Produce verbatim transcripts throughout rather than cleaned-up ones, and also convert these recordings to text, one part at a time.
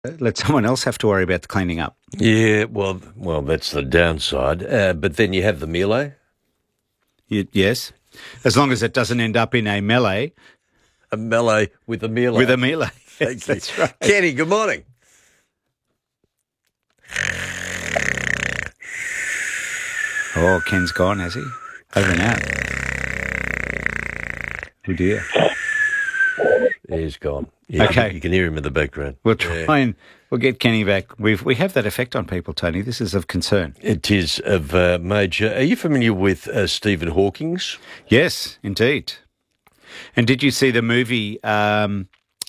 let someone else have to worry about the cleaning up. Yeah, well, well, that's the downside. Uh, but then you have the melee. Y- yes, as long as it doesn't end up in a melee. A melee with a melee. With a melee. Thank you. That's right. Kenny, good morning. Oh, Ken's gone, has he? Over and out. Oh dear. He's gone. Yeah, Okay. You can hear him in the background. We'll try Yeah. and we'll get Kenny back. We've we have that effect on people, Tony. This is of concern. It is of uh, major. Are you familiar with uh, Stephen Hawking's? Yes, indeed. And did you see the movie? Um,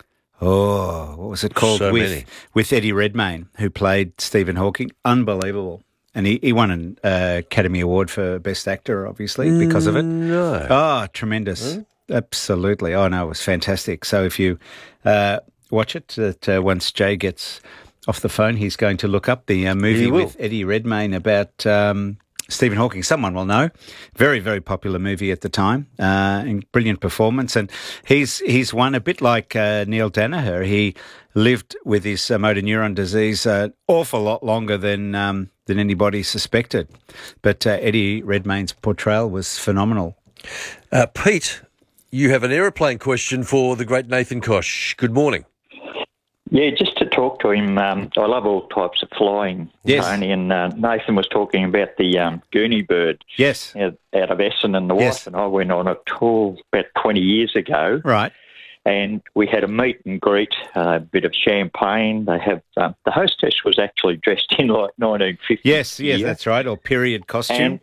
oh, what was it called? So with many. with Eddie Redmayne, who played Stephen Hawking. Unbelievable. And he, he won an uh, Academy Award for Best Actor, obviously, because of it. No. Oh, tremendous. Absolutely. Oh, no, it was fantastic. So if you uh, watch it, that uh, once Jay gets off the phone, he's going to look up the uh, movie He will. with Eddie Redmayne about um, Stephen Hawking. Someone will know. Very, very popular movie at the time. Uh, and brilliant performance. And he's he's one a bit like uh, Neil Danaher. He lived with his uh, motor neuron disease an awful lot longer than um, than anybody suspected. But uh, Eddie Redmayne's portrayal was phenomenal. Uh, Pete, you have an aeroplane question for the great Nathan Kosh. Good morning. Yeah, just to talk to him, um, I love all types of flying, Yes. Tony, and uh, Nathan was talking about the um, Goonie bird Yes. out, out of Essendon. The Yes. wife and I went on a tour about twenty years ago, Right. and we had a meet and greet, a bit of champagne. They have um, the hostess was actually dressed in like nineteen fifties. Yes, yes, gear. that's right, or period costume. And,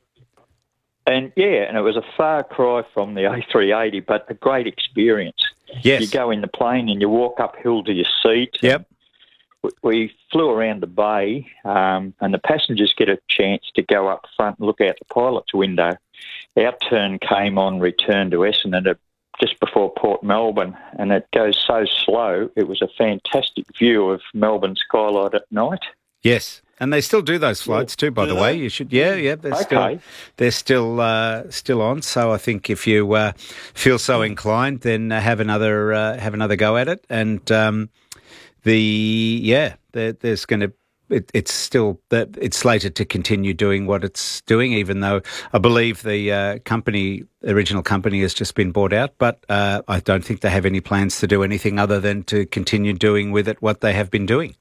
and yeah, and it was a far cry from the A three eighty, but a great experience. Yes. You go in the plane and you walk uphill to your seat. Yep. We- We flew around the bay, um, and the passengers get a chance to go up front and look out the pilot's window. Our turn came on return to Essendon at just before Port Melbourne, and it goes so slow. It was a fantastic view of Melbourne skyline at night. Yes. And they still do those flights too, by Do the way. they? You should, yeah, yeah. They're still, Okay. they're still, uh, still on. So I think if you uh, feel so inclined, then uh, have another, uh, have another go at it. And um, the yeah, there, there's going to. It, it's still that it's slated to continue doing what it's doing, even though I believe the uh, company, original company, has just been bought out. But uh, I don't think they have any plans to do anything other than to continue doing with it what they have been doing.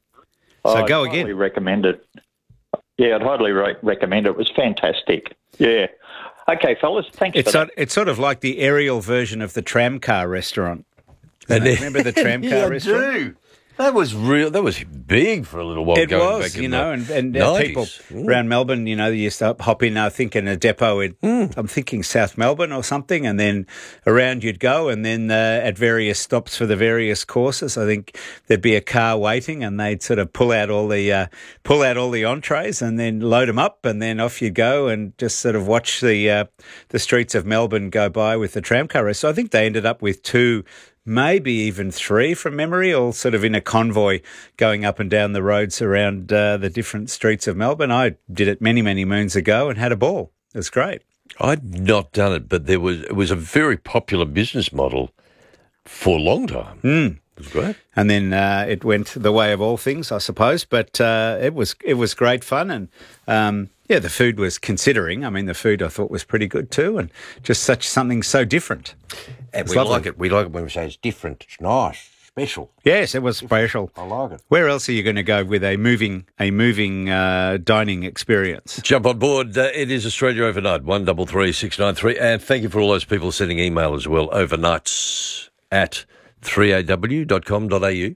So I'd go highly again. recommend it. Yeah, I'd highly re- recommend it. It was fantastic. Yeah. Okay, fellas, thanks It's for that. sort, it's sort of like the aerial version of the tramcar restaurant. And Isn't it? Remember the tramcar yeah, I restaurant? do. That was real. That was big for a little while. It going was, back in you the know, and, and uh, people nineties. Mm. around Melbourne, you know, they used to hop in, I think, in a depot in, I'm thinking South Melbourne or something, and then around you'd go, and then uh, at various stops for the various courses, I think there'd be a car waiting, and they'd sort of pull out all the uh, pull out all the entrees, and then load them up, and then off you go, and just sort of watch the uh, the streets of Melbourne go by with the tramcar race. So I think they ended up with two. Maybe even three from memory, all sort of in a convoy going up and down the roads around uh, the different streets of Melbourne. I did it many, many moons ago and had a ball. It was great. I'd not done it, but there was it was a very popular business model for a long time. Mm. It was great. And then uh, it went the way of all things, I suppose. But uh, it was it was great fun, and um, yeah, the food was considering. I mean, the food I thought was pretty good too, and just such something so different. And It's we lovely. like it. We like it when we say it's different. It's nice, special. Yes, it was special. I like it. Where else are you going to go with a moving a moving uh, dining experience? Jump on board. Uh, it is Australia Overnight, one double three six nine three. And thank you for all those people sending email as well, overnights at three a w dot com dot a u.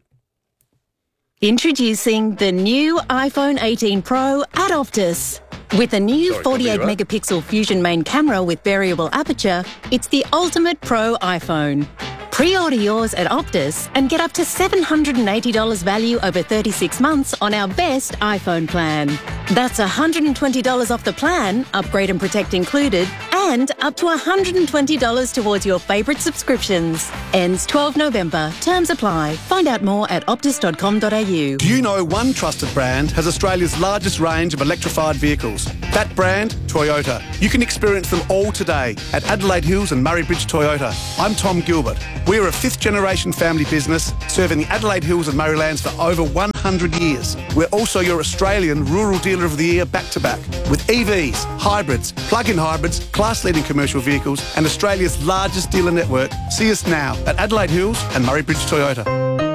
Introducing the new iPhone eighteen Pro at Optus. With a new Sorry, forty-eight copy you up. megapixel Fusion main camera with variable aperture, it's the ultimate Pro iPhone. Pre-order yours at Optus and get up to seven hundred eighty dollars value over thirty-six months on our best iPhone plan. That's one hundred twenty dollars off the plan, upgrade and protect included, and up to one hundred twenty dollars towards your favourite subscriptions. Ends twelfth November. Terms apply. Find out more at optus dot com dot a u. Do you know one trusted brand has Australia's largest range of electrified vehicles? That brand, Toyota. You can experience them all today at Adelaide Hills and Murray Bridge Toyota. I'm Tom Gilbert. We are a fifth generation family business serving the Adelaide Hills and Murraylands for over one hundred years. We're also your Australian Rural Dealer of the Year back to back with E Vs, hybrids, plug-in hybrids, class-leading commercial vehicles and Australia's largest dealer network. See us now at Adelaide Hills and Murray Bridge Toyota.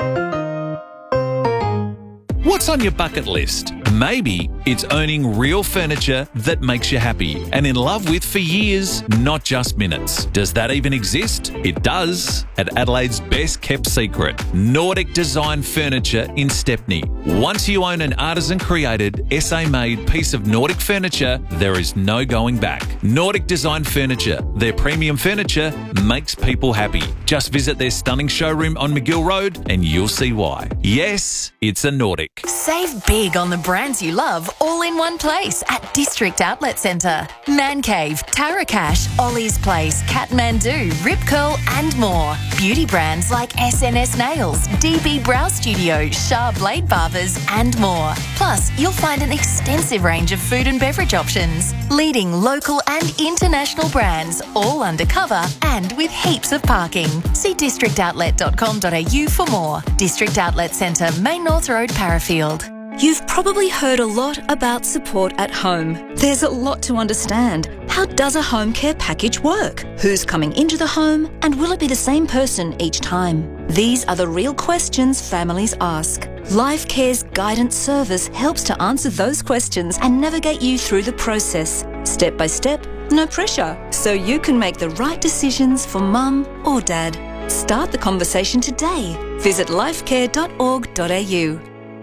What's on your bucket list? Maybe it's owning real furniture that makes you happy and in love with for years, not just minutes. Does that even exist? It does. At Adelaide's best kept secret, Nordic Design Furniture in Stepney. Once you own an artisan created, S A made piece of Nordic furniture, there is no going back. Nordic Design Furniture, their premium furniture makes people happy. Just visit their stunning showroom on McGill Road and you'll see why. Yes, it's a Nordic. Save big on the brands you love all in one place at District Outlet Centre. Man Cave, Tarakash, Ollie's Place, Kathmandu, Rip Curl and more. Beauty brands like S N S Nails, D B Brow Studio, Shah Blade Barbers and more. Plus, you'll find an extensive range of food and beverage options. Leading local and international brands, all undercover and with heaps of parking. See district outlet dot com dot a u for more. District Outlet Centre, Main North Road, Parafield. You've probably heard a lot about support at home. There's a lot to understand. How does a home care package work? Who's coming into the home? And will it be the same person each time? These are the real questions families ask. Life Care's guidance service helps to answer those questions and navigate you through the process. Step by step, no pressure. So you can make the right decisions for mum or dad. Start the conversation today. Visit lifecare dot org dot a u.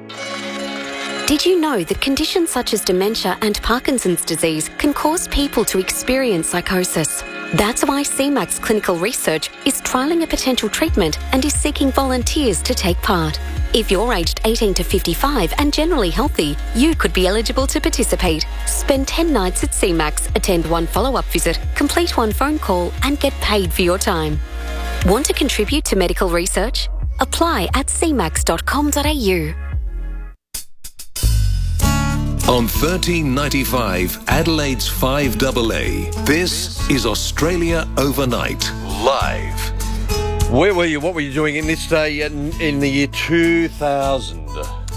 Did you know that conditions such as dementia and Parkinson's disease can cause people to experience psychosis? That's why C MAX Clinical Research is trialling a potential treatment and is seeking volunteers to take part. If you're aged eighteen to fifty-five and generally healthy, you could be eligible to participate. Spend ten nights at C MAX, attend one follow-up visit, complete one phone call and get paid for your time. Want to contribute to medical research? Apply at c max dot com dot a u. On thirteen ninety-five, Adelaide's five A A, this is Australia Overnight, live. Where were you? What were you doing in this day in, in the year two thousand?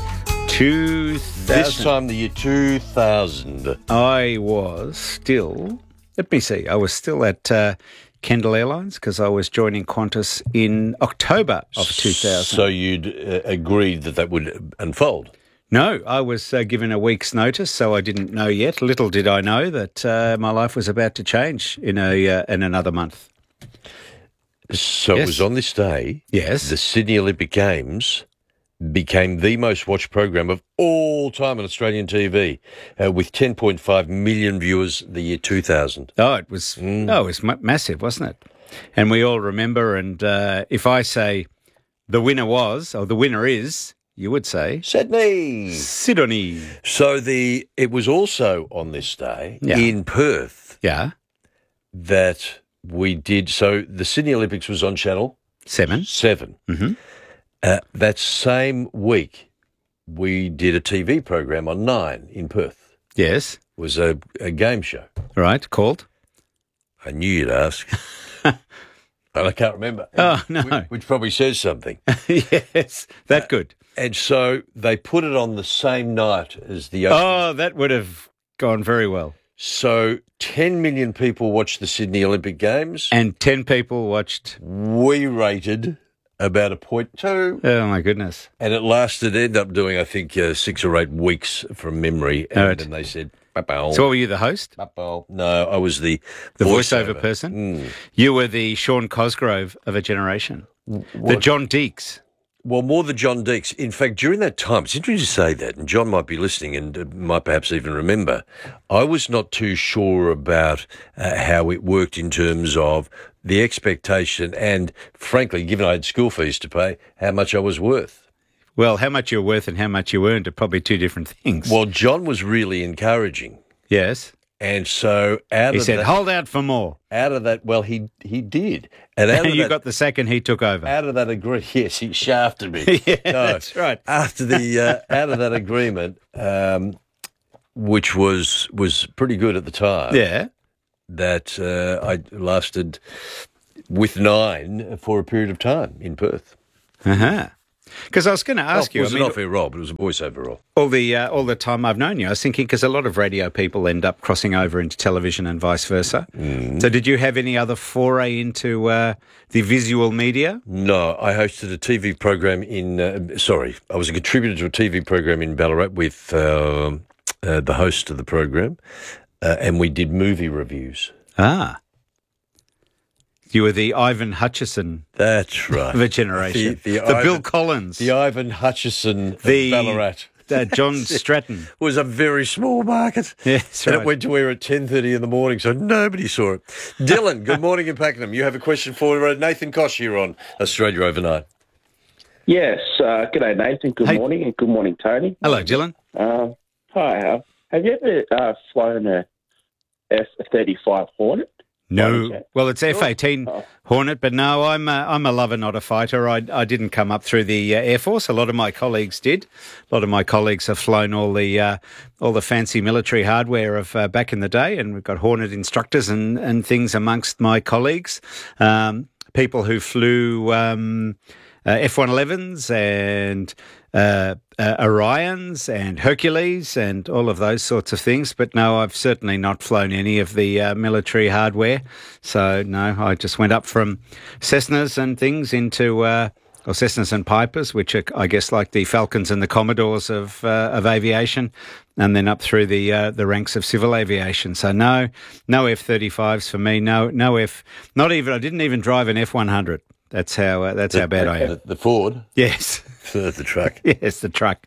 two thousand. This time, the year two thousand. I was still, let me see, I was still at uh, Kendall Airlines because I was joining Qantas in October of two thousand. So you'd uh, agreed that that would unfold? No, I was uh, given a week's notice, so I didn't know yet. Little did I know that uh, my life was about to change in a uh, in another month. So yes. It was on this day, yes, the Sydney Olympic Games became the most watched program of all time on Australian T V, uh, with ten point five million viewers the year two thousand. Oh, it was mm. oh, it was ma- massive, wasn't it? And we all remember, and uh, if I say the winner was, or the winner is, you would say Sydney. Sydney. So the it was also on this day yeah. in Perth. Yeah. That we did. So the Sydney Olympics was on Channel Seven. Seven. Mm-hmm. Uh, that same week, we did a T V program on Nine in Perth. Yes. It was a, a game show. Right. Called. I knew you'd ask. And I can't remember. Oh no. Which, which probably says something. Yes. That uh, good. And so they put it on the same night as the Open. Oh, that would have gone very well. So ten million people watched the Sydney Olympic Games. And ten people watched. We rated about a point two. Oh, my goodness. And it lasted, ended up doing, I think, uh, six or eight weeks from memory. And right. then they said, Ba-bow. So were you the host? Ba-bow. No, I was the The voiceover, voiceover person? Mm. You were the Sean Cosgrove of a generation. What? The John Deeks. Well, more the John Deeks. In fact, during that time, it's interesting to say that, and John might be listening and uh, might perhaps even remember, I was not too sure about uh, how it worked in terms of the expectation and, frankly, given I had school fees to pay, how much I was worth. Well, how much you're worth and how much you earned are probably two different things. Well, John was really encouraging. Yes. And so out He of said, that, hold out for more. out of that, well, he he did. And out And of you that, got the second he took over. out of that agreement, yes, he shafted me. Yeah, No, that's right. After the uh, out of that agreement, um, which was was pretty good at the time. Yeah. That uh, I lasted with nine for a period of time in Perth. Uh-huh. Because I was going to ask Oh, you, was I an mean, off-air role, but it was a voiceover role. all the uh, all the time I've known you, I was thinking because a lot of radio people end up crossing over into television and vice versa. Mm. So, did you have any other foray into uh, the visual media? No, I hosted a T V program in. Uh, sorry, I was a contributor to a T V program in Ballarat with uh, uh, the host of the program, uh, and we did movie reviews. Ah, you were the Ivan Hutchison That's right. of a generation, The, the the Ivan, Bill Collins, the Ivan Hutchison The- of Ballarat. uh, John Stratton. was a very small market. Yeah, that's and right. it went to air at ten thirty in the morning, so nobody saw it. Dylan, good morning in Pakenham. You have a question for uh, Nathan Kosh here on Australia Overnight. Yes. Uh, g'day, Nathan. Good Hey. morning, and good morning, Tony. Hello, Dylan. Um, hi. Uh, have you ever uh, flown a F thirty-five Hornet? No, well, it's F eighteen Oh. Hornet, but no, I'm a, I'm a lover, not a fighter. I, I didn't come up through the uh, Air Force. A lot of my colleagues did. A lot of my colleagues have flown all the uh, all the fancy military hardware of uh, back in the day, and we've got Hornet instructors and, and things amongst my colleagues. Um, people who flew um, uh, F one elevens and uh, uh, Orions and Hercules and all of those sorts of things. But no, I've certainly not flown any of the uh, military hardware. So no, I just went up from Cessnas and things into, uh, or Cessnas and Pipers, which are, I guess, like the Falcons and the Commodores of uh, of aviation, and then up through the uh, the ranks of civil aviation. So no, no F thirty-fives for me. No, no F. Not even. I didn't even drive an F one hundred. That's how. Uh, that's how bad I am. The, the Ford. Yes. the truck. Yes, the truck.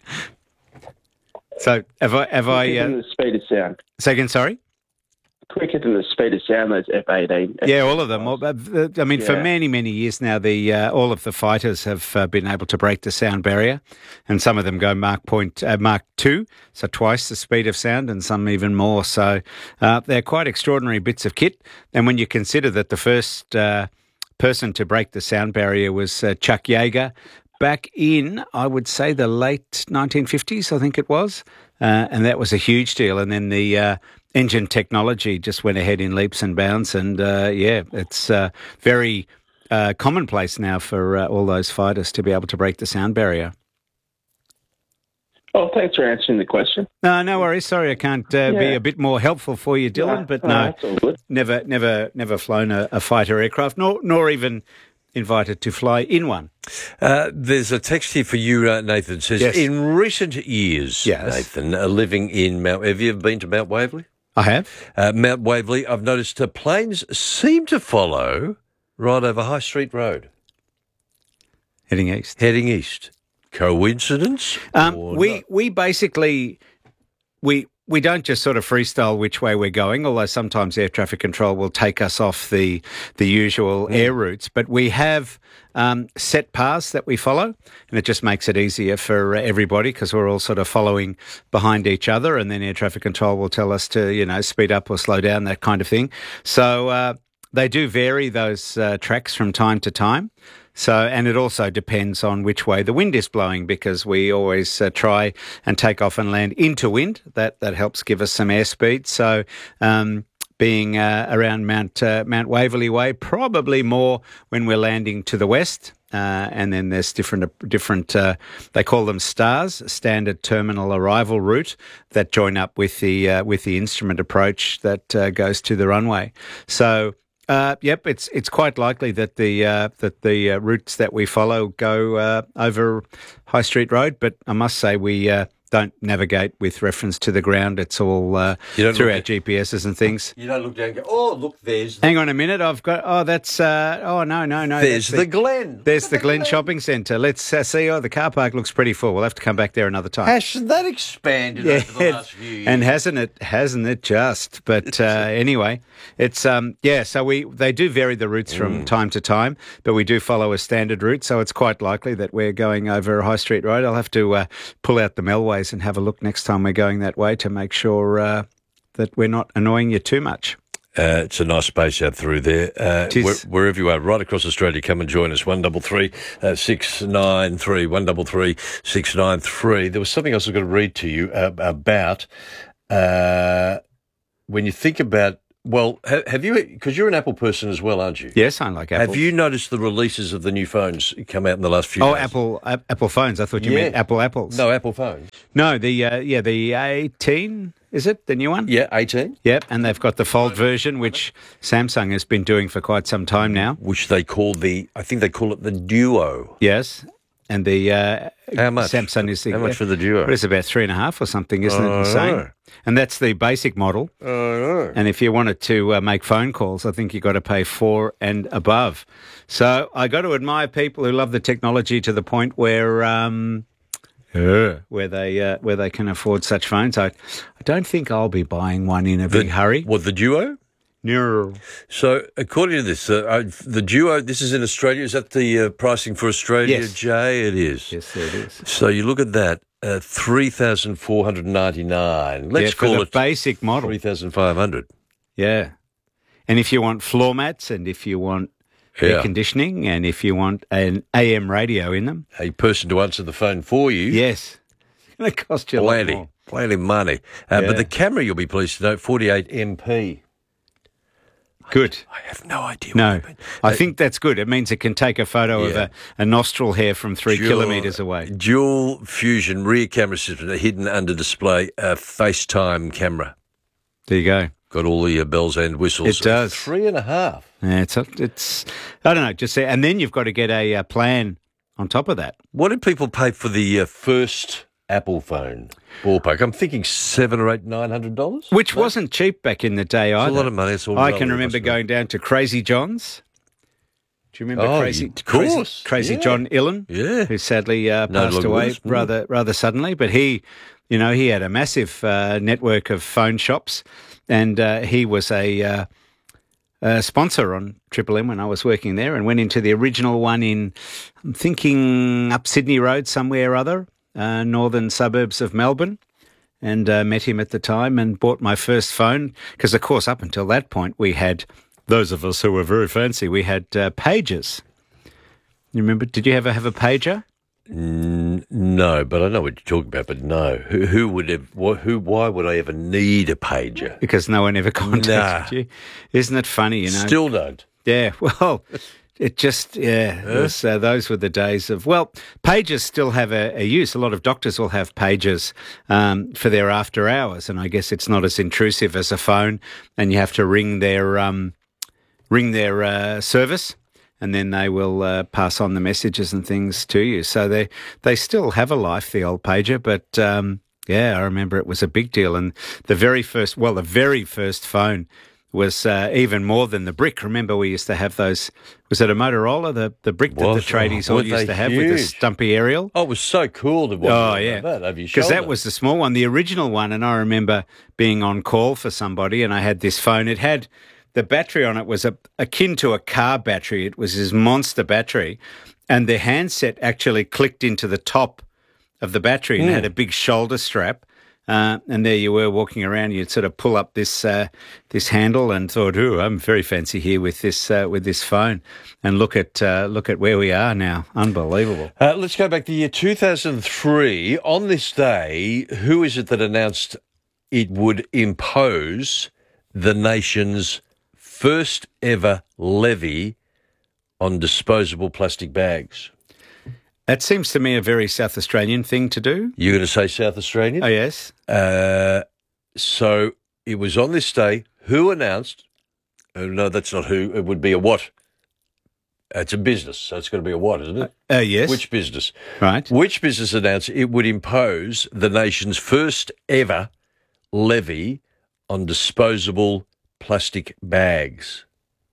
So have I? Have I? Quicker than Uh, the speed of sound. second, sorry. Quicker than the speed of sound. Those F eighteen. Yeah, all of them. All, uh, I mean, for Yeah. many, many years now, the uh, all of the fighters have uh, been able to break the sound barrier, and some of them go Mark point uh, Mark two, so twice the speed of sound, and some even more. So uh, they're quite extraordinary bits of kit. And when you consider that the first uh, person to break the sound barrier was uh, Chuck Yeager back in, I would say, the late nineteen fifties, I think it was, uh, and that was a huge deal. And then the uh, engine technology just went ahead in leaps and bounds, and uh, yeah, it's uh, very uh, commonplace now for uh, all those fighters to be able to break the sound barrier. Oh, thanks for answering the question. No, no worries. Sorry, I can't uh, be Yeah. a bit more helpful for you, Dylan. No, but no, no, that's all good. never, never, never flown a, a fighter aircraft, nor nor even invited to fly in one. Uh, there's a text here for you, uh, Nathan. It says, Yes. in recent years, Yes. Nathan, uh, living in Mount... Have you ever been to Mount Waverley? I have. Uh, Mount Waverley, I've noticed uh, planes seem to follow right over High Street Road, Heading east. heading east. Coincidence? Um, or we not? we basically we we don't just sort of freestyle which way we're going, although sometimes air traffic control will take us off the the usual air routes. But we have um, set paths that we follow, and it just makes it easier for everybody because we're all sort of following behind each other, and then air traffic control will tell us to, you know, speed up or slow down, that kind of thing. So uh, they do vary those uh, tracks from time to time. So, and it also depends on which way the wind is blowing, because we always uh, try and take off and land into wind. That that helps give us some airspeed. So, um, being uh, around Mount uh, Mount Waverley Way, probably more when we're landing to the west. Uh, and then there's different different. Uh, they call them stars, standard terminal arrival route, that join up with the uh, with the instrument approach that uh, goes to the runway. So. Uh, yep, it's it's quite likely that the uh, that the uh, routes that we follow go uh, over High Street Road, but I must say we uh, don't navigate with reference to the ground. It's all uh, You don't through look our at- G P S's and things. You don't look down and go, oh, look, there's the, Hang on a minute, I've got. Oh, that's. Uh, oh no, no, no. there's that's the Glen. There's the Glen Shopping Centre. Let's uh, see. Oh, the car park looks pretty full. We'll have to come back there another time. Hasn't that expanded over the last few years? And hasn't it? Hasn't it just? But uh, anyway, it's um, yeah. So we they do vary the routes from time to time, but we do follow a standard route. So it's quite likely that we're going over High Street Road. I'll have to uh, pull out the Melways and have a look next time we're going that way to make sure uh, that we're not annoying you too much. Uh, it's a nice space out through there. Uh, where, wherever you are, right across Australia, come and join us. One double three uh, six nine three. One double three six nine three. There was something else I was going to read to you uh, about uh, when you think about. Well, have, have you? Because you're an Apple person as well, aren't you? Yes, I like Apple. Have you noticed the releases of the new phones come out in the last few oh, days? Oh, Apple, uh, Apple phones. I thought you yeah. meant Apple apples. No, Apple phones. No, the uh, yeah, the eighteen. Is it the new one? Yeah, eighteen. Yep, and they've got the Fold version, which Samsung has been doing for quite some time now. Which they call the, I think they call it the Duo. Yes, and the uh, how much? Samsung is the how much for the Duo? It's about three and a half or something, isn't oh, it? Insane. No. And that's the basic model. Oh, no. And if you wanted to uh, make phone calls, I think you've got to pay four and above. So I got to admire people who love the technology to the point where. Um, Uh, where they uh, where they can afford such phones. I, I don't think I'll be buying one in a the, big hurry. What, the Duo? No. So, according to this, uh, the Duo, this is in Australia. Is that the uh, pricing for Australia, yes. Jay? It is. Yes, it is. So, you look at that, uh, three thousand four hundred ninety-nine. Let's yeah, for call the it basic model. three thousand five hundred. Yeah. And if you want floor mats and if you want yeah. air conditioning and if you want an A M radio in them. A person to answer the phone for you. Yes. It's going to cost you plenty, a lot more. Plenty of money. Uh, yeah. But the camera, you'll be pleased to know, forty-eight megapixels. Good. I have no idea. No, what I uh, think that's good. It means it can take a photo yeah. of a, a nostril hair from three dual, kilometres away. Dual fusion rear camera system hidden under display, a FaceTime camera. There you go. Got all the uh, bells and whistles. It does. Three and a half. Yeah, it's, it's I don't know, just say, and then you've got to get a, a plan on top of that. What did people pay for the uh, first Apple phone? Ballpark. I'm thinking seven or eight, nine hundred dollars. Which no? wasn't cheap back in the day either. It's a lot of money. It's all I can remember going down to Crazy John's. Do you remember oh, Crazy, of course. Crazy, Crazy yeah. John Illen? Yeah. Who sadly uh, no passed away was, rather rather suddenly. But he, you know, he had a massive uh, network of phone shops, and uh, he was a, uh, a sponsor on Triple M when I was working there, and went into the original one in, I'm thinking up Sydney Road somewhere or other, uh, northern suburbs of Melbourne. And uh, met him at the time and bought my first phone because, of course, up until that point, we had, those of us who were very fancy, we had uh, pagers. You remember, did you ever have a pager? Mm, no, but I know what you're talking about, but no. Who, who would have, who, why would I ever need a pager? Because no one ever contacted nah. you. Isn't it funny, you know? Still don't. Yeah, well... It just, yeah, it was, uh, those were the days of, well, pagers still have a, a use. A lot of doctors will have pagers um, for their after hours, and I guess it's not as intrusive as a phone, and you have to ring their um, ring their uh, service, and then they will uh, pass on the messages and things to you. So they, they still have a life, the old pager, but, um, yeah, I remember it was a big deal. And the very first, well, the very first phone was uh, even more than the brick. Remember, we used to have those. Was it a Motorola, the, the brick that was, the tradies oh, all used to have huge. with the stumpy aerial? Oh, it was so cool to watch. Oh, yeah. That over your because shoulder. that was the small one, the original one. And I remember being on call for somebody, and I had this phone. It had the battery on it was a, akin to a car battery. It was this monster battery, and the handset actually clicked into the top of the battery and mm. had a big shoulder strap. Uh, and there you were walking around. You'd sort of pull up this uh, this handle and thought, "Ooh, I'm very fancy here with this uh, with this phone." And look at uh, look at where we are now. Unbelievable. Uh, let's go back to the year two thousand three. On this day, who is it that announced it would impose the nation's first ever levy on disposable plastic bags? That seems to me a very South Australian thing to do. You're going to say South Australian? Oh, yes. Uh, so it was on this day. Who announced? Oh, no, that's not who. It would be a what? It's a business, so it's going to be a what, isn't it? Uh, uh, yes. Which business? Right. Which business announced it would impose the nation's first ever levy on disposable plastic bags?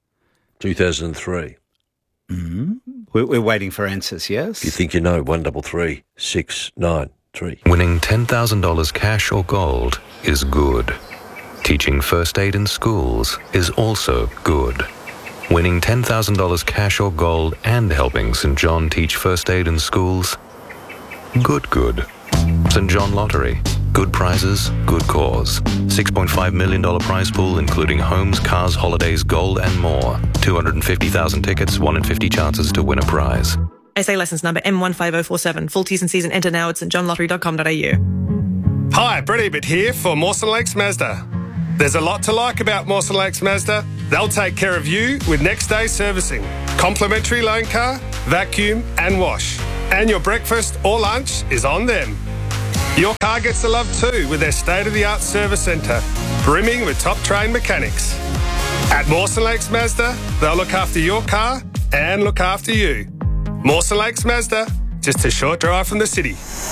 two thousand three. Mm-hmm. We're waiting for answers, yes? If you think you know, one double three six nine three. Winning ten thousand dollars cash or gold is good. Teaching first aid in schools is also good. Winning ten thousand dollars cash or gold and helping Saint John teach first aid in schools? Good, good. Saint John Lottery. Good prizes, good cause. six point five million dollars prize pool, including homes, cars, holidays, gold, and more. two hundred fifty thousand tickets, one in fifty chances to win a prize. S A licence number M one five zero four seven. Full T's and C's and enter now at st john lottery dot com dot a u. Hi, Brett Ebert here for Mawson Lakes Mazda. There's a lot to like about Mawson Lakes Mazda. They'll take care of you with next day servicing, complimentary loan car, vacuum and wash. And your breakfast or lunch is on them. Your car gets the love too with their state-of-the-art service centre, brimming with top-trained mechanics. At Mawson Lakes Mazda, they'll look after your car and look after you. Mawson Lakes Mazda, just a short drive from the city.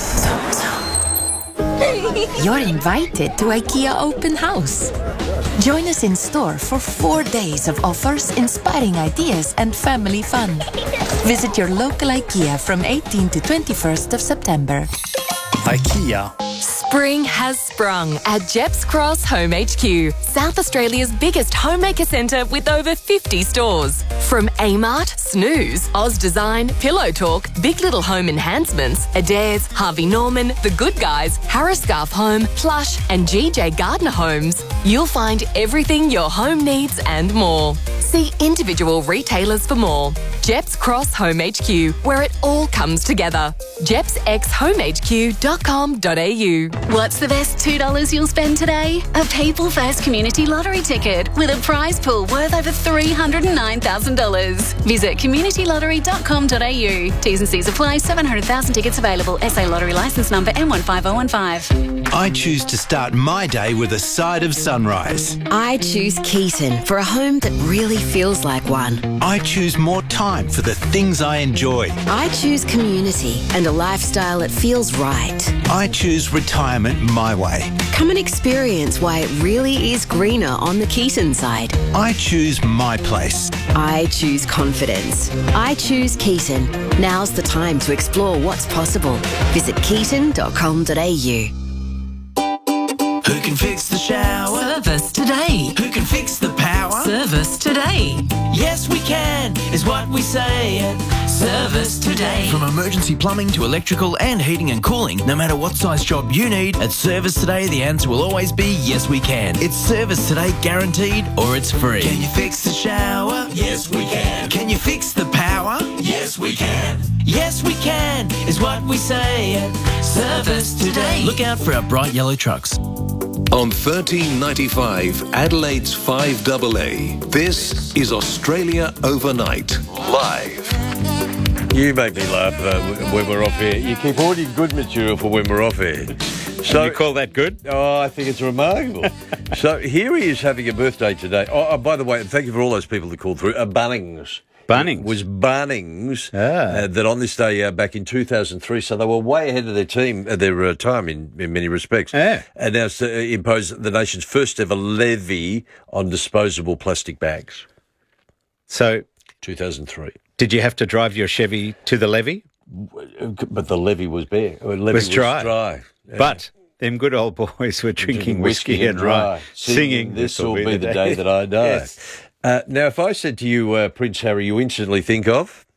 You're invited to IKEA Open House. Join us in store for four days of offers, inspiring ideas and family fun. Visit your local IKEA from eighteenth to twenty-first of September. IKEA. Spring has sprung at Jeps Cross Home H Q, South Australia's biggest homemaker centre with over fifty stores. From Amart, Snooze, Oz Design, Pillow Talk, Big Little Home Enhancements, Adairs, Harvey Norman, The Good Guys, Harris Scarf Home, Plush and G J Gardner Homes, you'll find everything your home needs and more. See individual retailers for more. Jeps Cross Home H Q, where it all comes together. jeps x home h q dot com dot a u. What's the best two dollars you'll spend today? A People First Community Lottery ticket with a prize pool worth over three hundred nine thousand dollars. Visit community lottery dot com dot a u. T's and C's apply. seven hundred thousand tickets available. S A Lottery licence number M one five zero one five. I choose to start my day with a side of sunrise. I choose Keaton for a home that really feels like one. I choose more time for the things I enjoy. I choose community and a lifestyle that feels right. I choose retirement my way. Come and experience why it really is greener on the Keaton side. I choose my place. I choose confidence. I choose Keaton. Now's the time to explore what's possible. Visit keaton dot com dot a u. Who can fix the shower? Service today. Who can fix the power? Service today. Yes, we can, is what we say at Service Today. From emergency plumbing to electrical and heating and cooling, no matter what size job you need, at Service Today, the answer will always be yes, we can. It's Service Today guaranteed or it's free. Can you fix the shower? Yes, we can. Can you fix the power? Yes, we can. Yes, we can, is what we say at Service Today. Look out for our bright yellow trucks. On thirteen ninety-five, Adelaide's five A A, this is Australia Overnight, live. You make me laugh uh, when we're off air. You keep all your good material for when we're off air. So you call that good? Oh, I think it's remarkable. So here he is having a birthday today. Oh, oh, by the way, thank you for all those people that called through. Uh, Bunnings. Bunnings. It was Bunnings ah. uh, that on this day uh, back in two thousand three, so they were way ahead of their team, uh, their uh, time in, in many respects. Yeah. Announced to uh, impose the nation's first ever levy on disposable plastic bags. So, two thousand three. Did you have to drive your Chevy to the levee? But the levee was bare. The levee was dry. Was dry. Yeah. But them good old boys were drinking whiskey, whiskey and rye, singing, singing "This will be, be the day. day that I die." Yes. Uh, now, if I said to you, uh, Prince Harry, you instantly think of?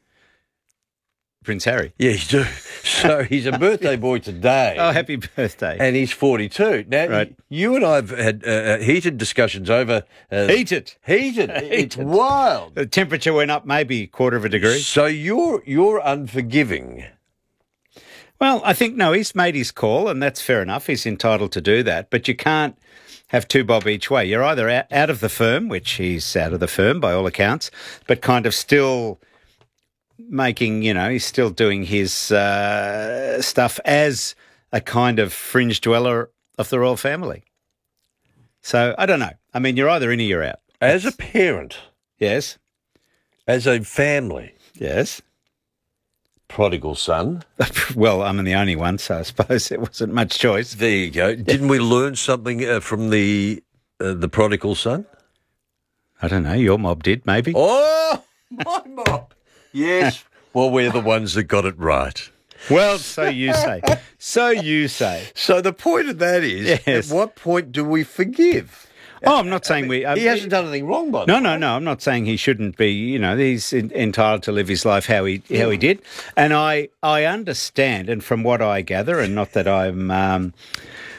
Prince Harry? Yeah, you do. So he's a birthday boy today. Oh, happy birthday. And he's forty-two. Now, right. you and I have had uh, heated discussions over... Uh, heated. Heated. It's wild. The temperature went up maybe a quarter of a degree. So you're you're unforgiving. Well, I think, no, he's made his call, and that's fair enough. He's entitled to do that. But you can't have two bob each way. You're either out of the firm, which he's out of the firm by all accounts, but kind of still making, you know, he's still doing his uh, stuff as a kind of fringe dweller of the royal family. So, I don't know. I mean, you're either in or you're out. As a parent. Yes. As a family. Yes. Prodigal son. Well, I'm the only one, so I suppose there wasn't much choice. There you go. Didn't we learn something uh, from the uh, the prodigal son? I don't know. Your mob did, maybe. Oh, my mob. Yes. Well, we're the ones that got it right. Well, so you say. So you say. So the point of that is, yes. At what point do we forgive? Oh, I'm not saying I mean, we... Uh, he hasn't done anything wrong, by the No, way. no, no. I'm not saying he shouldn't be, you know, he's in, entitled to live his life how he how he did. And I, I understand, and from what I gather, and not that I'm um,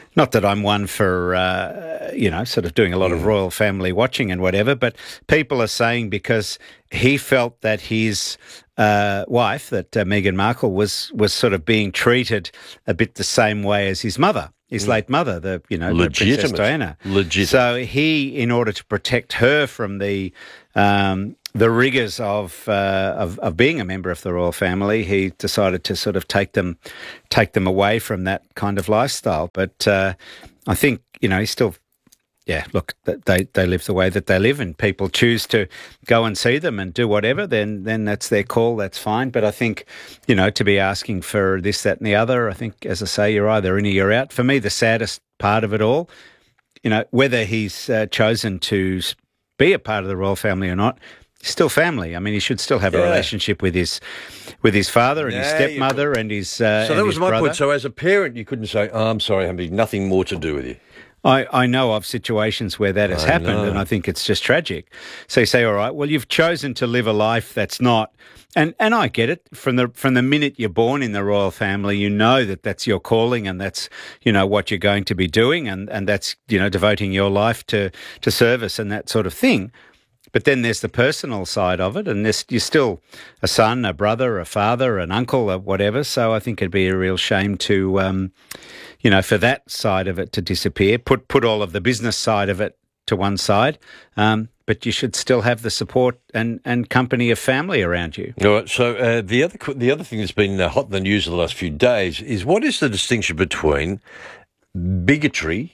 Not that I'm one for, uh, you know, sort of doing a lot of royal family watching and whatever, but people are saying because he felt that his uh, wife, that uh, Meghan Markle, was was sort of being treated a bit the same way as his mother, his late mother, the you know, the Princess Diana. Legitimate. So he, in order to protect her from the um, the rigours of, uh, of of being a member of the royal family, he decided to sort of take them take them away from that kind of lifestyle. But uh, I think, you know, he's still, yeah, look, they they live the way that they live, and people choose to go and see them and do whatever, then then that's their call, that's fine. But I think, you know, to be asking for this, that and the other, I think, as I say, you're either in or you're out. For me, the saddest part of it all, you know, whether he's uh, chosen to be a part of the royal family or not, still family. I mean, he should still have Yeah. a relationship with his with his father and his Yeah, stepmother and his uh, So and that was his my brother. point. So as a parent, you couldn't say, oh, I'm sorry, Hamby, nothing more to do with you. I, I know of situations where that has I happened, know. and I think it's just tragic. So you say, all right, well, you've chosen to live a life that's not, and, and I get it, from the from the minute you're born in the royal family, you know that that's your calling and that's, you know, what you're going to be doing, and, and that's, you know, devoting your life to, to service and that sort of thing. But then there's the personal side of it, and there's, you're still a son, a brother, a father, an uncle, or whatever. So I think it'd be a real shame to, um, you know, for that side of it to disappear. Put put all of the business side of it to one side, um, but you should still have the support and, and company of family around you. All right. So uh, the other the other thing that's been uh, hot in the news the last few days is, what is the distinction between bigotry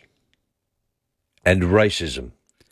and racism?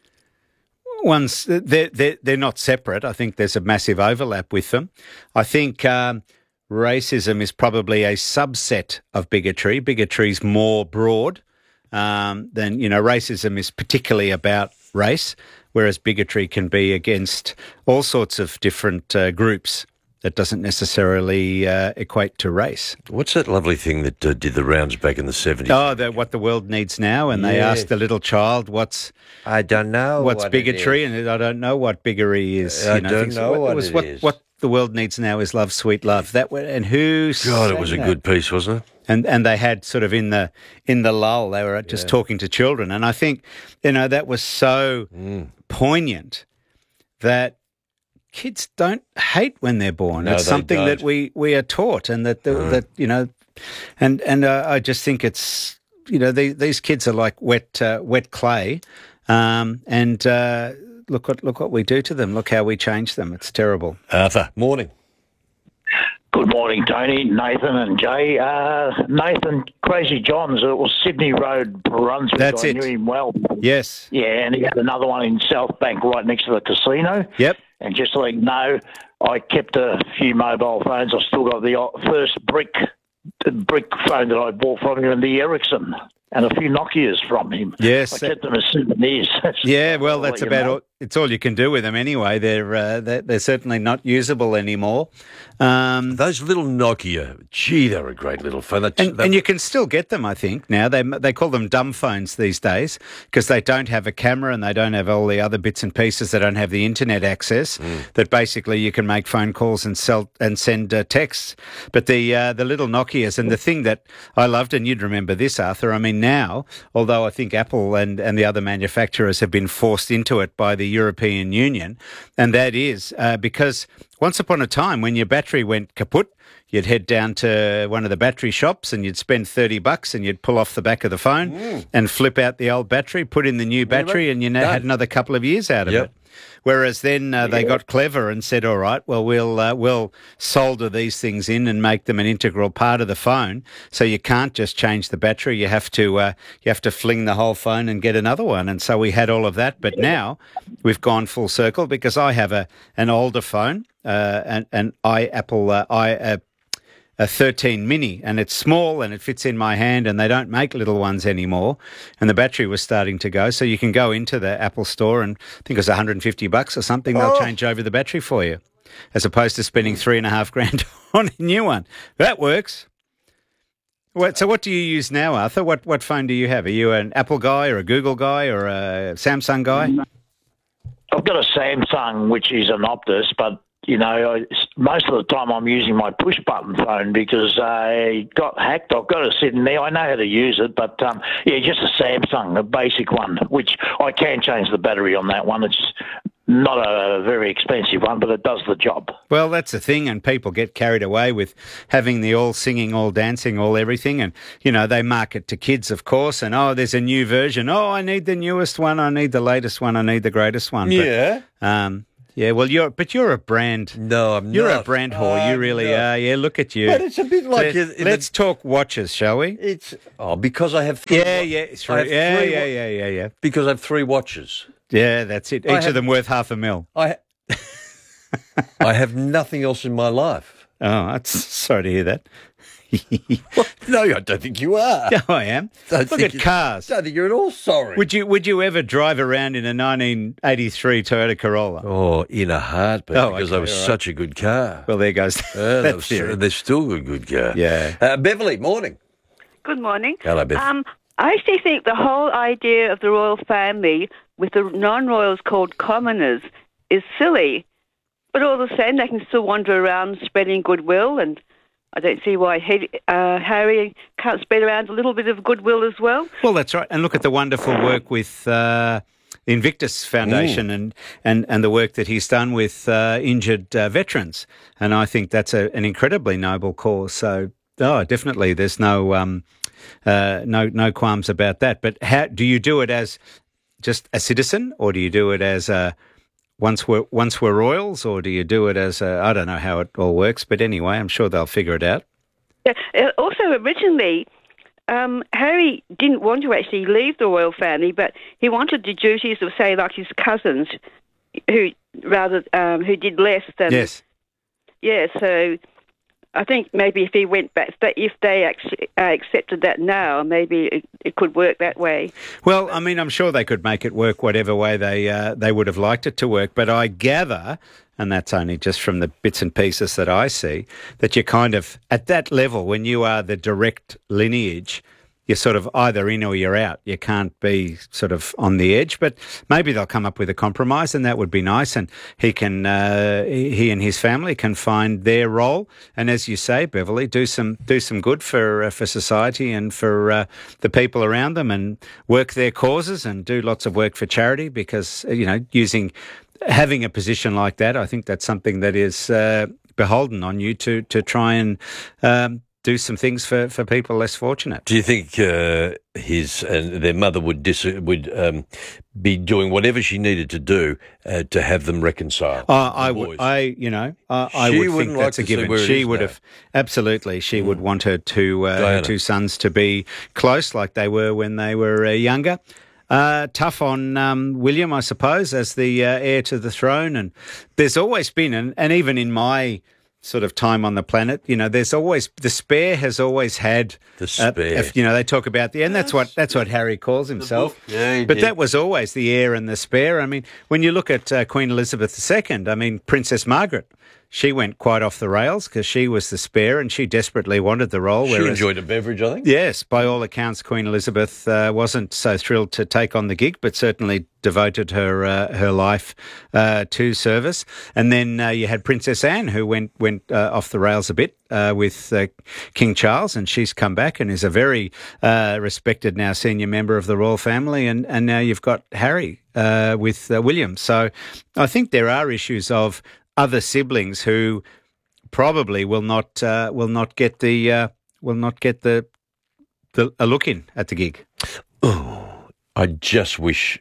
One's they're, they're, they're not separate. I think there's a massive overlap with them. I think um, racism is probably a subset of bigotry. Bigotry is more broad um, than, you know, racism is particularly about race, whereas bigotry can be against all sorts of different uh, groups. That doesn't necessarily uh, equate to race. What's that lovely thing that uh, did the rounds back in the seventies? Oh, the, what the world needs now, and they Yes. asked the little child, "What's I don't know what's what it bigotry?" is. And I don't know what bigotry is. I you know, don't things- know what it was. it what, is. what the world needs now is love, sweet love. That wa- and who? God, it sang was a that? good piece, wasn't it? And and they had sort of in the in the lull, they were just Yeah. talking to children, and I think, you know, that was so Mm. poignant that kids don't hate when they're born. No, it's they something don't. that we, we are taught, and that the, Mm. that you know, and and uh, I just think it's, you know, the, these kids are like wet uh, wet clay, um, and uh, look what look what we do to them. Look how we change them. It's terrible. Arthur, morning. Good morning, Tony, Nathan and Jay. Uh, Nathan, Crazy John's, it was Sydney Road, Brunswick. That's I it. knew him well. Yes. Yeah, and he had another one in South Bank right next to the casino. Yep. And just to let you know, I kept a few mobile phones. I still got the o- first brick the brick phone that I bought from him, and the Ericsson, and a few Nokias from him. Yes. I kept them as souvenirs. Yeah, well, I'll that's let you about know. all. It's all you can do with them anyway. They're uh, they're, they're certainly not usable anymore. Um, Those little Nokia, gee, they were a great little phone. That, and, that- and you can still get them, I think, now. They they call them dumb phones these days because they don't have a camera and they don't have all the other bits and pieces. They don't have the internet access that basically you can make phone calls and sell and send uh, texts. But the uh, the little Nokias, and the thing that I loved, and you'd remember this, Arthur, I mean, now, although I think Apple and, and the other manufacturers have been forced into it by the European Union, and that is uh, because once upon a time when your battery went kaput, you'd head down to one of the battery shops and you'd spend thirty bucks and you'd pull off the back of the phone Mm. and flip out the old battery, put in the new battery, and you now Done. had another couple of years out of Yep. it. Whereas then uh, they got clever and said, all right, well, we'll uh, we'll solder these things in and make them an integral part of the phone. So you can't just change the battery. You have to uh, you have to fling the whole phone and get another one. And so we had all of that. But now we've gone full circle because I have a an older phone, uh, an, an i Apple uh, i uh, a thirteen mini, and it's small and it fits in my hand, and they don't make little ones anymore, and the battery was starting to go. So you can go into the Apple store and I think it was one hundred fifty bucks or something. They'll Oh. change over the battery for you, as opposed to spending three and a half grand on a new one. That works. What, so what do you use now, Arthur? What what phone do you have? Are you an Apple guy or a Google guy or a Samsung guy? I've got a Samsung, which is an Optus, but you know, I, most of the time I'm using my push-button phone because uh, it got hacked. I've got it sitting there. I know how to use it, but, um, yeah, just a Samsung, a basic one, which I can change the battery on that one. It's not a very expensive one, but it does the job. Well, that's the thing, and people get carried away with having the all singing, all dancing, all everything, and, you know, they market to kids, of course, and, oh, there's a new version. Oh, I need the newest one. I need the latest one. I need the greatest one. Yeah. But, um, yeah, well, you're, but you're a brand. No, I'm you're not. a brand whore. You I'm really not. are. Yeah, look at you. But it's a bit like... Let, in let's the- talk watches, shall we? It's oh because I have three Yeah, wa- yeah, it's I right. have Yeah, three yeah, wa- yeah, yeah, yeah. Because I have three watches. Yeah, that's it. Each I of have- them worth half a mil. I I have nothing else in my life. Oh, I'm sorry to hear that. No, I don't think you are. Yeah, I am. Don't Look think at you- cars. I don't think you're at all sorry. Would you Would you ever drive around in a nineteen eighty-three Toyota Corolla? Oh, in a heartbeat, Oh, because okay, that was all right. such a good car. Well, there goes. Uh, that that was, theory. they're still a good car. Yeah. Uh, Beverly, morning. Good morning. Hello, Beth. Um, I actually think the whole idea of the royal family with the non-royals called commoners is silly. But all the same, they can still wander around spreading goodwill, and I don't see why he, uh, Harry can't spread around a little bit of goodwill as well. Well, that's right. And look at the wonderful work with uh, the Invictus Foundation Mm. and, and, and the work that he's done with uh, injured uh, veterans. And I think that's a, an incredibly noble cause. So, oh, definitely, there's no um, uh, no no qualms about that. But how do you do it as just a citizen, or do you do it as a once we're once we're royals, or do you do it as a, I don't know how it all works, but anyway, I'm sure they'll figure it out. Yeah. uh, Also, originally, um, Harry didn't want to actually leave the royal family, but he wanted the duties of, say, like his cousins, who rather um, who did less than. Yes. Yeah. So I think maybe if he went back, if they actually uh, accepted that now, maybe it, it could work that way. Well, I mean, I'm sure they could make it work whatever way they uh, they would have liked it to work. But I gather, and that's only just from the bits and pieces that I see, that you're kind of at that level when you are the direct lineage. You're sort of either in or you're out. You can't be sort of on the edge, but maybe they'll come up with a compromise, and that would be nice. And he can, uh, he and his family can find their role, and as you say, Beverly, do some do some good for uh, for society and for uh, the people around them, and work their causes and do lots of work for charity. Because you know, using having a position like that, I think that's something that is uh, beholden on you to to try and. Um, do some things for, for people less fortunate. Do you think uh, his and their mother would dis- would um, be doing whatever she needed to do uh, to have them reconcile? Uh, I would, I, you know, uh, I She would think wouldn't like that's a to see given. where it She is would now. have, absolutely, she would want her two, uh, her Diana. two sons to be close like they were when they were uh, younger. Uh, tough on um, William, I suppose, as the uh, heir to the throne. And there's always been, and, and even in my sort of time on the planet, you know, there's always, the spare has always had The uh, spare. if, you know, they talk about the, and that's what that's what Harry calls himself. Yeah, he but did. that was always the heir and the spare. I mean, when you look at uh, Queen Elizabeth the Second, I mean, Princess Margaret, she went quite off the rails because she was the spare and she desperately wanted the role. She whereas, enjoyed a beverage, I think. yes, by all accounts, Queen Elizabeth uh, wasn't so thrilled to take on the gig, but certainly devoted her uh, her life uh, to service. And then uh, you had Princess Anne, who went went uh, off the rails a bit uh, with uh, King Charles, and she's come back and is a very uh, respected now senior member of the royal family. And, and now you've got Harry uh, with uh, William. So I think there are issues of other siblings who probably will not uh, will not get the uh, will not get the the a look in at the gig. Oh, I just wish.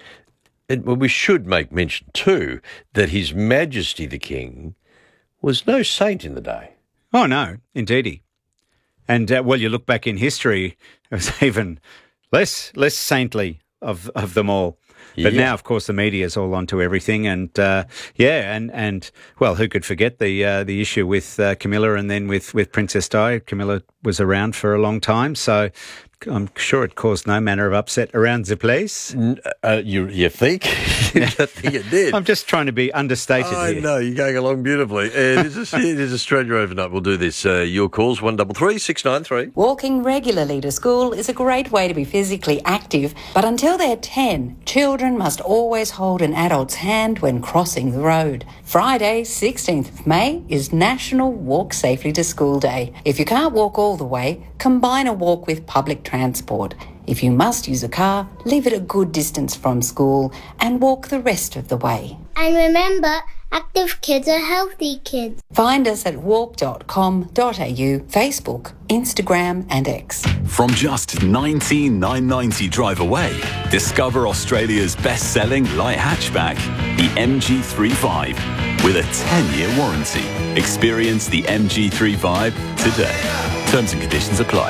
It, well, we should make mention too that His Majesty the King was no saint in the day. Oh no, indeedy. And uh, well, you look back in history, it was even less less saintly of of them all. But Yeah. now, of course, the media's all onto everything, and uh, yeah, and, and well, who could forget the uh, the issue with uh, Camilla, and then with, with Princess Di? Camilla was around for a long time, so I'm sure it caused no manner of upset around the place. Uh, you, you think? I think it did. I'm just trying to be understated I here. know, you're going along beautifully. It is, a, it is Australia Overnight. We'll do this. Uh, your calls, one double three six nine three. Walking regularly to school is a great way to be physically active, but until they're ten, children must always hold an adult's hand when crossing the road. Friday, sixteenth of May, is National Walk Safely to School Day. If you can't walk all the way, combine a walk with public transport. If you must use a car, leave it a good distance from school and walk the rest of the way. And remember, active kids are healthy kids. Find us at walk dot com dot a u, Facebook, Instagram and X. From just nineteen thousand nine hundred ninety drive away, discover Australia's best-selling light hatchback, the M G thirty-five, with a ten-year warranty. Experience the M G thirty-five today. Terms and conditions apply.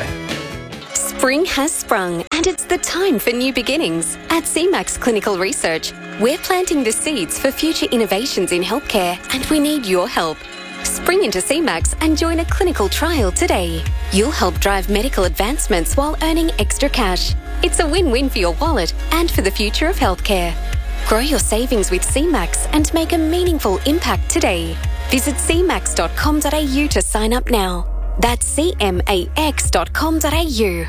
Spring has sprung, and it's the time for new beginnings. At C MAX Clinical Research, we're planting the seeds for future innovations in healthcare, and we need your help. Spring into C MAX and join a clinical trial today. You'll help drive medical advancements while earning extra cash. It's a win-win for your wallet and for the future of healthcare. Grow your savings with C MAX and make a meaningful impact today. Visit c max dot com dot a u to sign up now. That's c max dot com dot a u.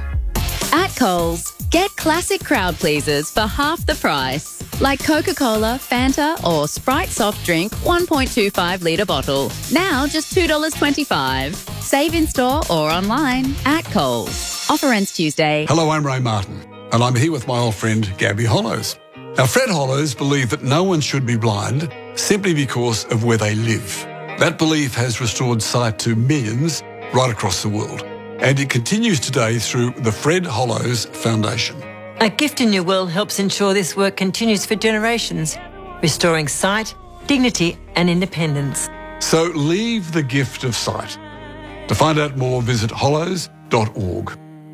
At Coles, get classic crowd pleasers for half the price. Like Coca-Cola, Fanta or Sprite soft drink one point two five litre bottle. Now just two dollars twenty-five. Save in store or online at Coles. Offer ends Tuesday. Hello, I'm Ray Martin, and I'm here with my old friend Gabby Hollows. Now, Fred Hollows believed that no one should be blind simply because of where they live. That belief has restored sight to millions right across the world, and it continues today through the Fred Hollows Foundation. A Gift in Your Will helps ensure this work continues for generations, restoring sight, dignity and independence. So leave the gift of sight. To find out more, visit hollows dot org.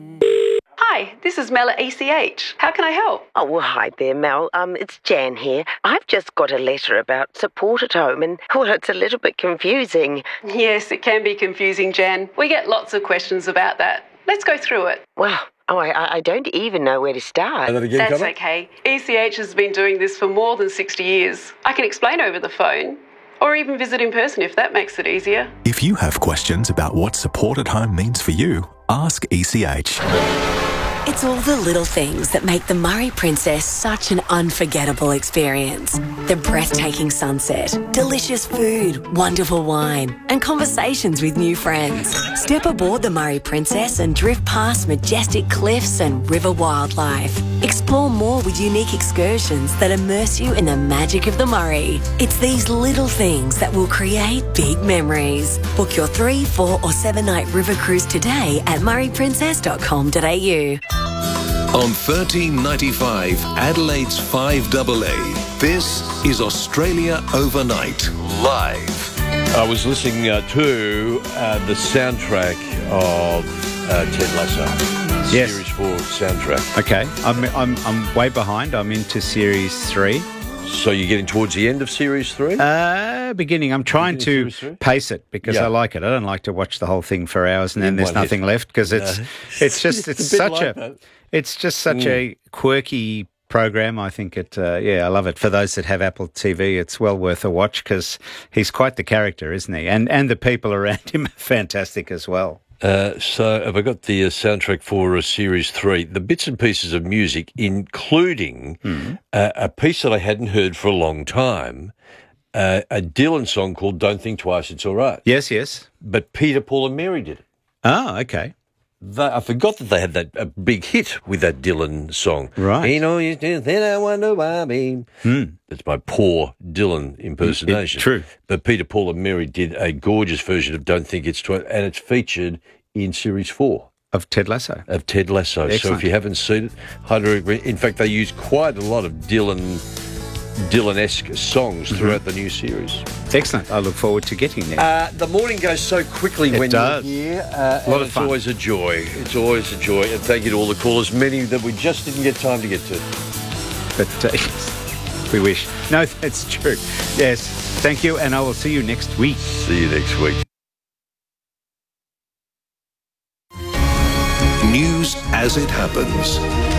Hi, this is Mel at E C H. How can I help? Oh, well, hi there, Mel. Um, it's Jan here. I've just got a letter about support at home and, well, it's a little bit confusing. Yes, it can be confusing, Jan. We get lots of questions about that. Let's go through it. Wow. Oh, I, I don't even know where to start. That again, That's Cover? okay. E C H has been doing this for more than sixty years. I can explain over the phone, or even visit in person if that makes it easier. If you have questions about what support at home means for you, ask E C H. It's all the little things that make the Murray Princess such an unforgettable experience. The breathtaking sunset, delicious food, wonderful wine, and conversations with new friends. Step aboard the Murray Princess and drift past majestic cliffs and river wildlife. Explore more with unique excursions that immerse you in the magic of the Murray. It's these little things that will create big memories. Book your three, four, or seven night river cruise today at murray princess dot com dot a u. On thirteen ninety-five, Adelaide's five A A, this is Australia Overnight, live. I was listening uh, to uh, the soundtrack of uh, Ted Lasso. Yes. Series four soundtrack. Okay, I'm, I'm, I'm way behind. I'm into series three. So you're getting towards the end of series three? Uh, beginning. I'm trying to pace it because Yeah. I like it. I don't like to watch the whole thing for hours and then In there's one nothing hit. left because it's No. it's just It's it's, a bit such like a that. it's just such Mm. a quirky program. I think it. Uh, yeah, I love it. For those that have Apple T V, it's well worth a watch because he's quite the character, isn't he? And and the people around him are fantastic as well. Uh, so have I got the uh, soundtrack for uh, Series three, the bits and pieces of music, including Mm-hmm. uh, a piece that I hadn't heard for a long time, uh, a Dylan song called Don't Think Twice, It's All Right. Yes, yes. But Peter, Paul and Mary did it. Oh, okay. They, I forgot that they had that a big hit with that Dylan song. Right. You know, you think I wonder why I mean. Mm. That's my poor Dylan impersonation. It- true. But Peter, Paul and Mary did a gorgeous version of Don't Think It's Twice, and it's featured in Series four. Of Ted Lasso. Of Ted Lasso. So Excellent. if you haven't seen it, highly recommend. In fact, they use quite a lot of Dylan, Dylan-esque songs Mm-hmm. throughout the new series. Excellent. I look forward to getting there. Uh, the morning goes so quickly It when does. you're here. Uh, A lot and of it's fun. always a joy. It's always a joy. And thank you to all the callers, many that we just didn't get time to get to. But uh, we wish. No, that's true. Yes. Thank you, and I will see you next week. See you next week. News news as it happens.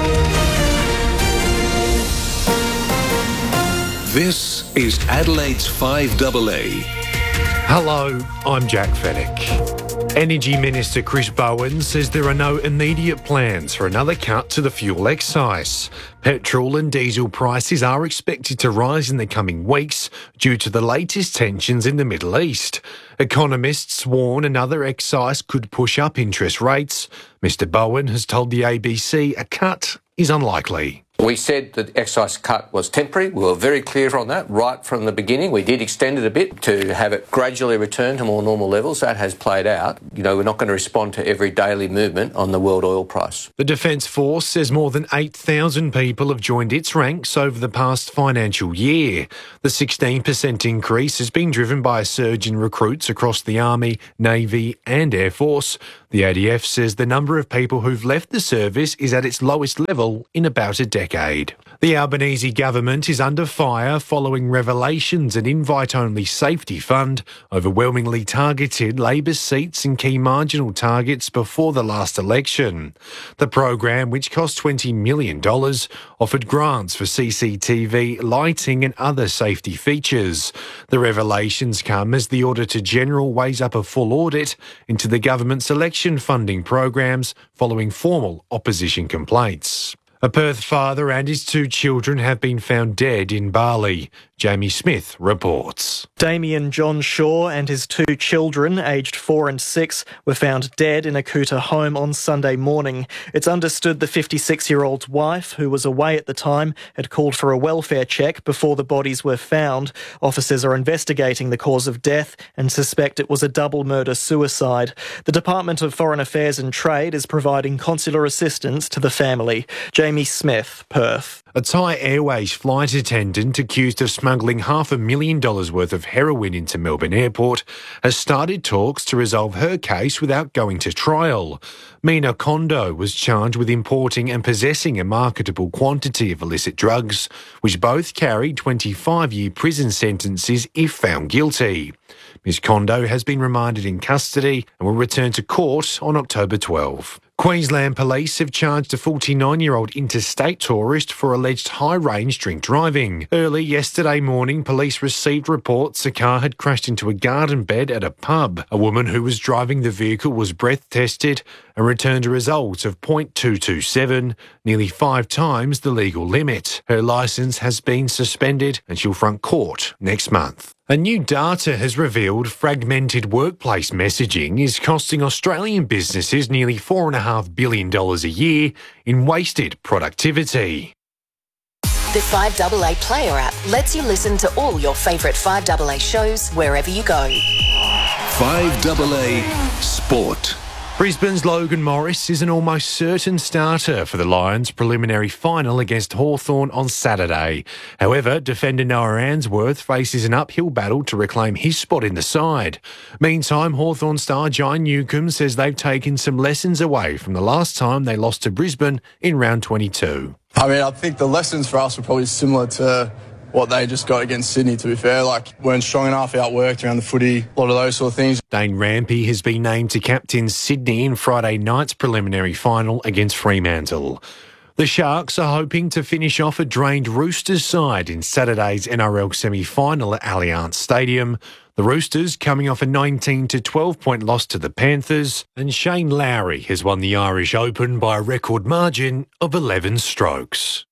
This is Adelaide's five A A. Hello, I'm Jack Fennick. Energy Minister Chris Bowen says there are no immediate plans for another cut to the fuel excise. Petrol and diesel prices are expected to rise in the coming weeks due to the latest tensions in the Middle East. Economists warn another excise could push up interest rates. Mister Bowen has told the A B C a cut is unlikely. We said that excise cut was temporary. We were very clear on that right from the beginning. We did extend it a bit to have it gradually return to more normal levels. That has played out. You know, we're not going to respond to every daily movement on the world oil price. The Defence Force says more than eight thousand people have joined its ranks over the past financial year. The sixteen percent increase has been driven by a surge in recruits across the Army, Navy and Air Force. The A D F says the number of people who've left the service is at its lowest level in about a decade. The Albanese government is under fire following revelations an invite-only safety fund overwhelmingly targeted Labor's seats in key marginal targets before the last election. The program, which cost twenty million dollars, offered grants for C C T V, lighting and other safety features. The revelations come as the Auditor-General weighs up a full audit into the government's election funding programs following formal opposition complaints. A Perth father and his two children have been found dead in Bali. Jamie Smith reports. Damien John Shaw and his two children, aged four and six, were found dead in a Kuta home on Sunday morning. It's understood the fifty-six-year-old's wife, who was away at the time, had called for a welfare check before the bodies were found. Officers are investigating the cause of death and suspect it was a double murder-suicide. The Department of Foreign Affairs and Trade is providing consular assistance to the family. Jamie Smith, Perth. A Thai Airways flight attendant accused of smuggling half a million dollars worth of heroin into Melbourne Airport has started talks to resolve her case without going to trial. Mina Kondo was charged with importing and possessing a marketable quantity of illicit drugs, which both carry twenty-five-year prison sentences if found guilty. Miz Kondo has been remanded in custody and will return to court on October twelfth. Queensland Police have charged a forty-nine-year-old interstate tourist for alleged high-range drink driving. Early yesterday morning, police received reports a car had crashed into a garden bed at a pub. A woman who was driving the vehicle was breath tested and returned a result of point two two seven, nearly five times the legal limit. Her licence has been suspended and she'll front court next month. A new data has revealed fragmented workplace messaging is costing Australian businesses nearly four point five billion dollars a year in wasted productivity. The five A A Player app lets you listen to all your favourite five A A shows wherever you go. five A A Sport. Brisbane's Logan Morris is an almost certain starter for the Lions' preliminary final against Hawthorn on Saturday. However, defender Noah Answorth faces an uphill battle to reclaim his spot in the side. Meantime, Hawthorn star John Newcombe says they've taken some lessons away from the last time they lost to Brisbane in round twenty-two. I mean, I think the lessons for us were probably similar to what they just got against Sydney, to be fair. Like, weren't strong enough, outworked around the footy, a lot of those sort of things. Dane Rampy has been named to captain Sydney in Friday night's preliminary final against Fremantle. The Sharks are hoping to finish off a drained Roosters side in Saturday's N R L semi-final at Allianz Stadium. The Roosters coming off a nineteen to twelve point loss to the Panthers, and Shane Lowry has won the Irish Open by a record margin of eleven strokes.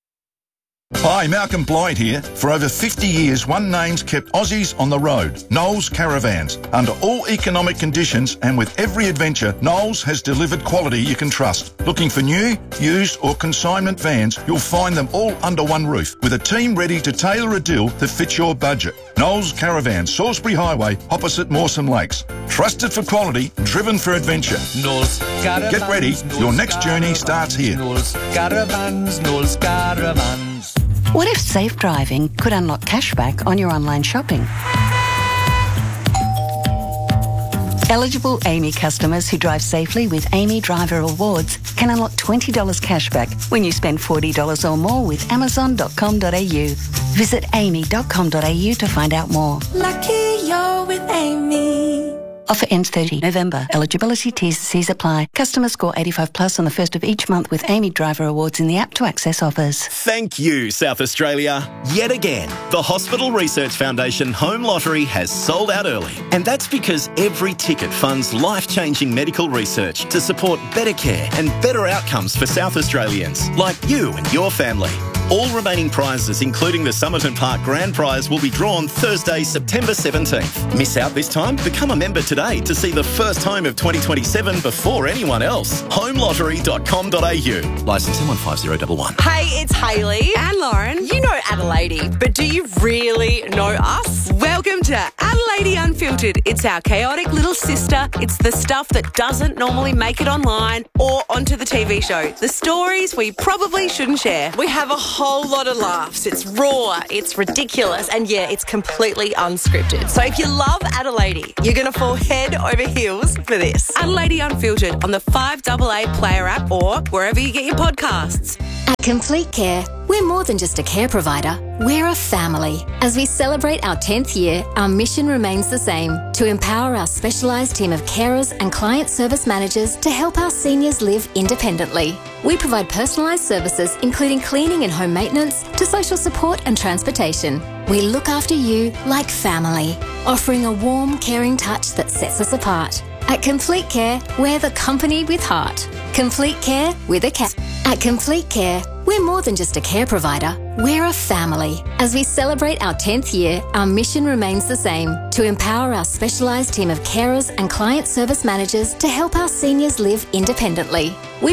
Hi, Malcolm Blyde here. For over fifty years, one name's kept Aussies on the road, Knowles Caravans. Under all economic conditions and with every adventure, Knowles has delivered quality you can trust. Looking for new, used or consignment vans, you'll find them all under one roof, with a team ready to tailor a deal that fits your budget. Knowles Caravans, Salisbury Highway, opposite Mawson Lakes. Trusted for quality, driven for adventure. Knowles Caravans. Get ready, Knowles your next Caravans, journey starts here. Knowles Caravans, Knowles Caravans. What if safe driving could unlock cashback on your online shopping? Eligible Amy customers who drive safely with Amy Driver Rewards can unlock twenty dollars cashback when you spend forty dollars or more with amazon dot com dot a u. Visit amy dot com dot a u to find out more. Lucky you're with Amy. Offer ends thirtieth November. Eligibility T's and C's apply. Customers score eighty-five plus on the first of each month with Amy Driver Awards in the app to access offers. Thank you, South Australia. Yet again, the Hospital Research Foundation Home Lottery has sold out early. And that's because every ticket funds life-changing medical research to support better care and better outcomes for South Australians, like you and your family. All remaining prizes, including the Somerton Park Grand Prize, will be drawn Thursday, September seventeenth. Miss out this time? Become a member today to see the first home of twenty twenty-seven before anyone else. home lottery dot com dot a u. Licence M one five zero one one. Hey, it's Hayley and Lauren. You know Adelaide, but do you really know us? Welcome to Adelaide Unfiltered. It's our chaotic little sister. It's the stuff that doesn't normally make it online or onto the T V show. The stories we probably shouldn't share. We have a whole lot of laughs. It's raw, it's ridiculous, and yeah, it's completely unscripted. So if you love Adelaide, you're going to fall head over heels for this. Adelaide Unfiltered on the five A A Player app or wherever you get your podcasts. At Complete Care, we're more than just a care provider, we're a family. As we celebrate our tenth year, our mission remains the same, to empower our specialised team of carers and client service managers to help our seniors live independently. We provide personalised services including cleaning and home maintenance to social support and transportation. We look after you like family, offering a warm, caring touch that sets us apart. At Complete Care, we're the company with heart. Complete Care with a cat. At Complete Care, we're more than just a care provider, we're a family. As we celebrate our tenth year, our mission remains the same, to empower our specialised team of carers and client service managers to help our seniors live independently. We